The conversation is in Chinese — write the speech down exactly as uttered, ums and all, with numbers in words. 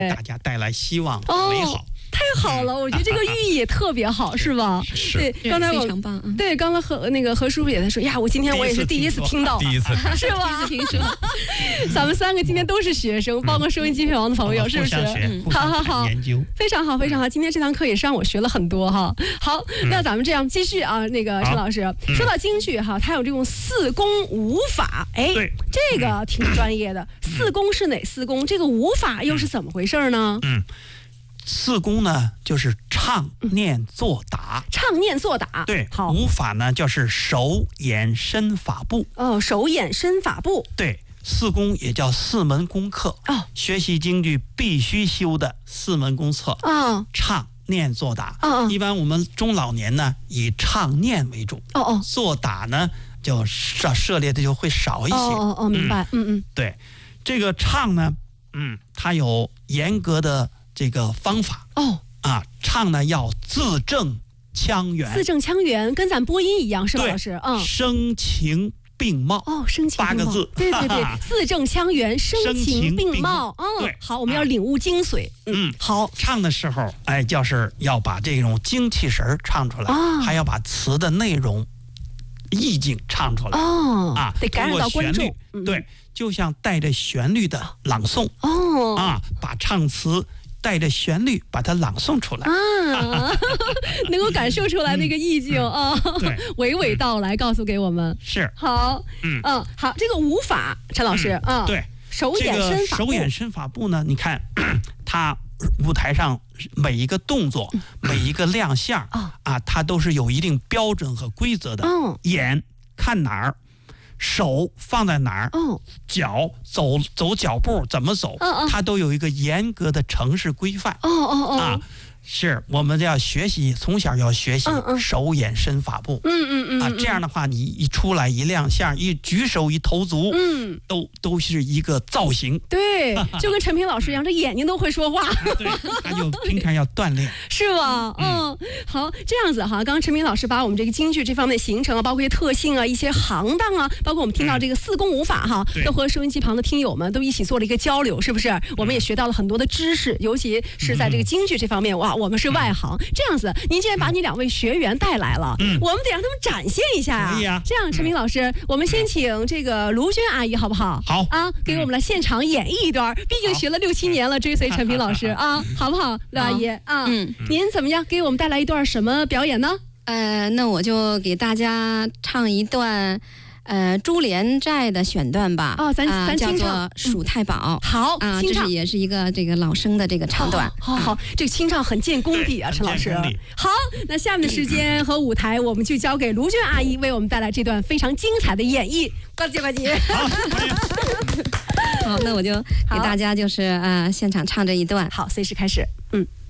大家带来希望和美好。 太好了，我觉得这个寓意也特别好，是吧？ 是。 对，刚才我非常棒。 对，刚才何那个何叔叔也在说呀，我今天我也是第一次听到， 第一次是吧？ 第一次听说。 咱们三个今天都是学生，包括收音机旁的朋友，是不是？ 好好好，研究非常好，非常好。今天这堂课也是让我学了很多哈。好，那咱们这样继续啊，那个陈老师说到京剧哈，它有这种四功五法，哎，这个挺专业的。四功是哪四功？这个五法又是怎么回事呢？ 嗯。四功呢，就是唱、念、做、打。 唱、念、做、打。 对， 好。 五法呢，就是手、眼、身、法、步。 哦，手、眼、身、法、步。 对，四功也叫四门功课。 哦， 学习京剧必须修的四门功课。 哦， 唱、念、做、打。 哦， 一般我们中老年呢，以唱念为主。 哦哦， 做打呢，就涉涉猎的就会少一些。 哦哦哦，明白。嗯嗯， 对，这个唱呢，嗯，它有严格的这个方法哦啊，唱呢要字正腔圆， 字正腔圆，跟咱播音一样，是吧，老师？嗯， 声情并茂。 哦，声情并茂八个字， 对对对，字正腔圆，声情并茂。嗯，好，我们要领悟精髓。嗯，好， 唱的时候，哎，就是要把这种精气神唱出来， 哦、 还要把词的内容、意境唱出来。 哦， 啊， 得感染到观众。 嗯、对，就像带着旋律的朗诵。 哦， 啊，把唱词带着旋律把它朗诵出来啊，能够感受出来那个意境、嗯、啊，娓娓道来告诉给我们。 是好，嗯嗯，好，这个五法，陈老师啊、嗯， 对， 手眼身法步， 这个手眼身法步呢，你看它舞台上每一个动作、嗯、每一个亮相、嗯、啊，它都是有一定标准和规则的。 嗯， 眼看哪儿，手放在哪儿， 哦， 脚走走脚步怎么走， 哦哦， 它都有一个严格的程式规范。 哦哦哦， 啊，是我们要学习，从小要学习手眼身法步。 嗯嗯嗯， 啊，这样的话，你一出来一亮相，一举手一投足， 嗯， 都都是一个造型。 对，就跟陈平老师一样，这眼睛都会说话。 对，他就平常要锻炼， 是吧？嗯，好，这样子哈，刚刚陈平老师把我们这个京剧这方面的形成啊，包括一些特性啊，一些行当啊，包括我们听到这个四功五法哈，都和收音机旁的听友们都一起做了一个交流，是不是？我们也学到了很多的知识，尤其是在这个京剧这方面，哇，我们是外行。这样子，您既然把你两位学员带来了， 嗯， 我们得让他们展现一下啊。 可以啊。 这样，陈明老师，我们先请这个卢娟阿姨好不好？ 好啊，给我们来现场演绎一段。毕竟学了六七年了，追随陈平老师啊，好不好，刘阿姨啊？ 嗯， 您怎么样？给我们带来一段什么表演呢？ 呃，那我就给大家唱一段。呃，珠帘寨的选段吧， 哦，咱咱叫做《蜀太保》。 好啊，这是也是一个这个老生的这个唱段。 好好，这个清唱很见功底啊，陈老师。好，那下面的时间和舞台，我们就交给卢娟阿姨为我们带来这段非常精彩的演绎。呱唧呱唧。 好，那我就给大家就是呃现场唱这一段。 好，随时开始。嗯。